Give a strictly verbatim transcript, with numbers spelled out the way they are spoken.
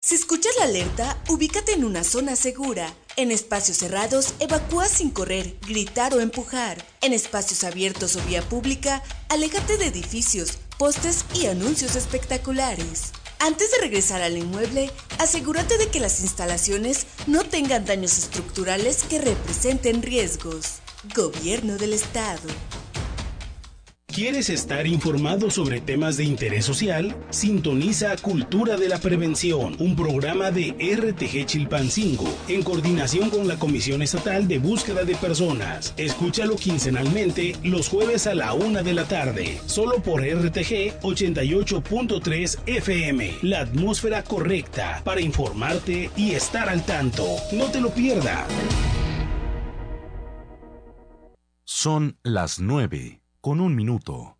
Si escuchas la alerta, ubícate en una zona segura. En espacios cerrados, evacúa sin correr, gritar o empujar. En espacios abiertos o vía pública, aléjate de edificios, postes y anuncios espectaculares. Antes de regresar al inmueble, asegúrate de que las instalaciones no tengan daños estructurales que representen riesgos. Gobierno del Estado. ¿Quieres estar informado sobre temas de interés social? Sintoniza Cultura de la Prevención, un programa de R T G Chilpancingo, en coordinación con la Comisión Estatal de Búsqueda de Personas. Escúchalo quincenalmente los jueves a la una de la tarde, solo por R T G ochenta y ocho punto tres F M. La atmósfera correcta para informarte y estar al tanto. No te lo pierdas. Son las nueve. Con un minuto.